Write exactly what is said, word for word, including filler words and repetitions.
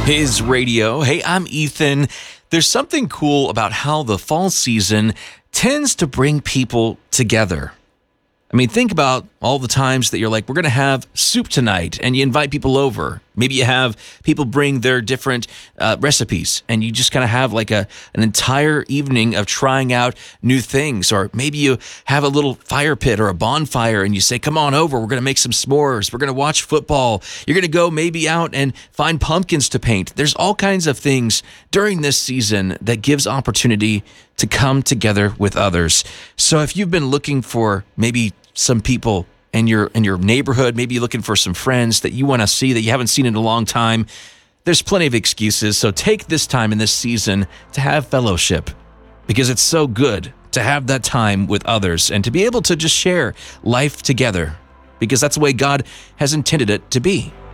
His Radio. Hey, I'm Ethan. There's something cool about how the fall season tends to bring people together. I mean, think about all the times that you're like, we're going to have soup tonight, and you invite people over. Maybe you have people bring their different uh, recipes, and you just kind of have like a an entire evening of trying out new things. Or maybe you have a little fire pit or a bonfire, and you say, come on over, we're going to make some s'mores. We're going to watch football. You're going to go maybe out and find pumpkins to paint. There's all kinds of things during this season that gives opportunity to come together with others. So if you've been looking for maybe some people in your in your neighborhood, maybe you're looking for some friends that you want to see that you haven't seen in a long time, there's plenty of excuses. So take this time in this season to have fellowship, because it's so good to have that time with others and to be able to just share life together, because that's the way God has intended it to be.